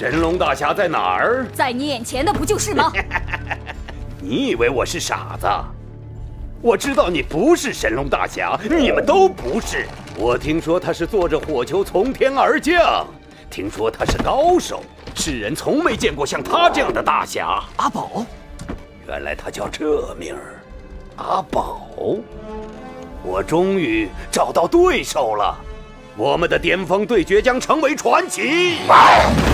神龙大侠在哪儿？ 在你眼前的不就是吗？ 你以为我是傻子？我知道你不是神龙大侠，你们都不是。我听说他是坐着火球从天而降，听说他是高手，世人从没见过像他这样的大侠。 阿宝， 原来他叫这名儿，阿宝。我终于找到对手了，我们的巅峰对决将成为传奇。